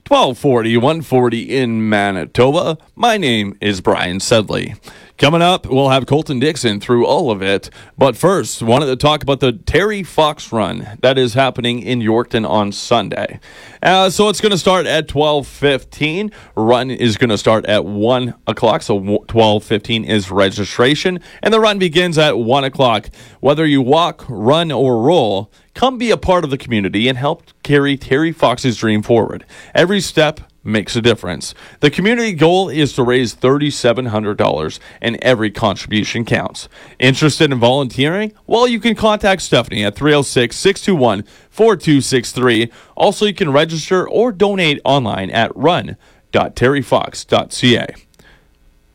1240, 140 in Manitoba. My name is Brian Sedley. Coming up, we'll have Colton Dixon through all of it. But first, wanted to talk about the Terry Fox Run that is happening in Yorkton on Sunday. So it's going to start at 12:15. Run is going to start at 1 o'clock, so 12:15 is registration. And the run begins at 1 o'clock. Whether you walk, run, or roll, come be a part of the community and help carry Terry Fox's dream forward. Every step makes a difference. The community goal is to raise $3,700, and every contribution counts. Interested in volunteering? Well, you can contact Stephanie at 306-621-4263. Also, you can register or donate online at run.terryfox.ca.